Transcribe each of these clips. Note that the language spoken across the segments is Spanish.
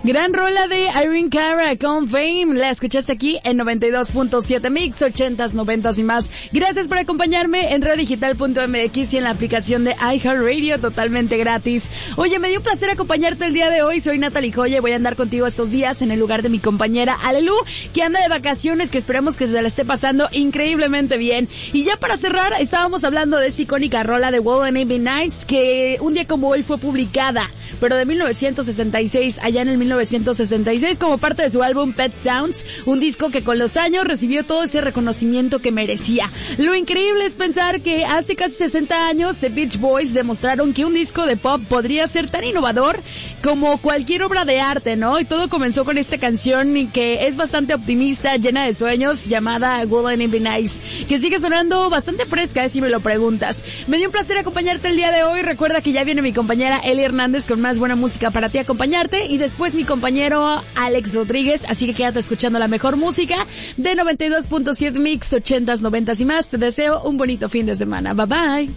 Gran rola de Irene Cara con Fame. La escuchaste aquí en 92.7 Mix, 80s, 90s y más. Gracias por acompañarme en radiodigital.mx y en la aplicación de iHeartRadio, totalmente gratis. Oye, me dio un placer acompañarte el día de hoy. Soy Natalie Joya y voy a andar contigo estos días en el lugar de mi compañera Alelu, que anda de vacaciones, que esperemos que se la esté pasando increíblemente bien. Y ya para cerrar, estábamos hablando de esa icónica rola de Wouldn't It Be Nice, que un día como hoy fue publicada, pero de 1966, allá en el 1966, como parte de su álbum Pet Sounds, un disco que con los años recibió todo ese reconocimiento que merecía. Lo increíble es pensar que hace casi 60 años The Beach Boys demostraron que un disco de pop podría ser tan innovador como cualquier obra de arte, ¿no? Y todo comenzó con esta canción que es bastante optimista, llena de sueños, llamada Wouldn't It Be Nice, que sigue sonando bastante fresca, si me lo preguntas. Me dio un placer acompañarte el día de hoy. Recuerda que ya viene mi compañera Eli Hernández con más buena música para ti acompañarte, y después mi compañero Alex Rodríguez, así que quédate escuchando la mejor música de 92.7 Mix, 80s, 90s y más. Te deseo un bonito fin de semana. Bye bye.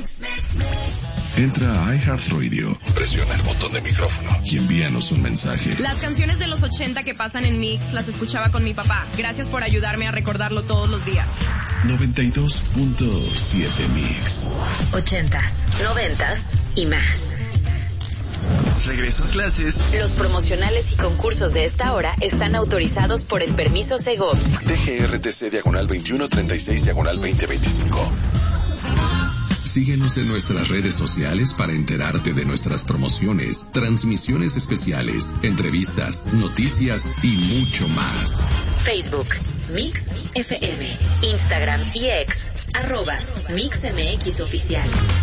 Entra a iHeartRadio, presiona el botón de micrófono y envíanos un mensaje. Las canciones de los 80 que pasan en Mix las escuchaba con mi papá. Gracias por ayudarme a recordarlo todos los días. 92.7 Mix. 80s, 90s y más. Regreso a clases. Los promocionales y concursos de esta hora están autorizados por el permiso Segov. DGRTC /2136/2025. Síguenos en nuestras redes sociales para enterarte de nuestras promociones, transmisiones especiales, entrevistas, noticias y mucho más. Facebook, Mix FM, Instagram y X, @MixMX Oficial.